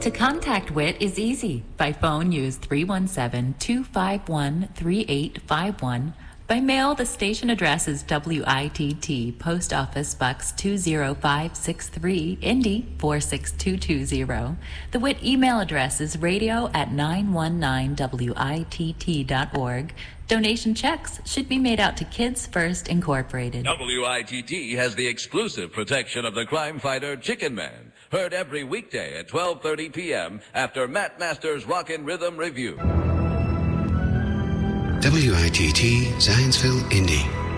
To contact WIT is easy. By phone, use 317-251-3851. By mail, the station address is WITT, Post Office Bucks 20563, Indy 46220. The WIT email address is radio@919witt.org. Donation checks should be made out to Kids First Incorporated. WITT has the exclusive protection of the crime fighter Chicken Man. Heard every weekday at 12:30 p.m. after Matt Masters' Rockin' Rhythm Review. WITT Zionsville, Indy